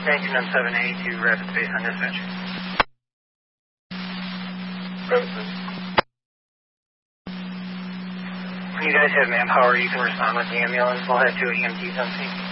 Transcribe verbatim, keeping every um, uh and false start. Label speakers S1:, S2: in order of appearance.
S1: nineteen oh seven A to Rapid Space on dispatch.
S2: Rapid.
S1: When you guys have manpower, you can respond with the ambulance. We'll have two E M Ts on scene.